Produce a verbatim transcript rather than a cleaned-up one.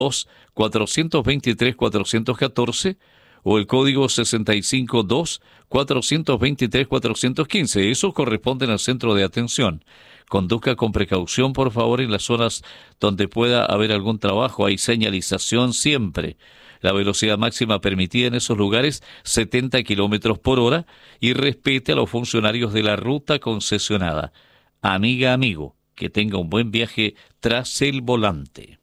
cuatrocientos veintitrés cuatrocientos catorce o el código sesenta y cinco dos cuatrocientos veintitrés cuatrocientos quince. Eso corresponde al centro de atención. Conduzca con precaución, por favor, en las zonas donde pueda haber algún trabajo. Hay señalización siempre. La velocidad máxima permitida en esos lugares, setenta kilómetros por hora, y respete a los funcionarios de la ruta concesionada. Amiga, amigo, que tenga un buen viaje tras el volante.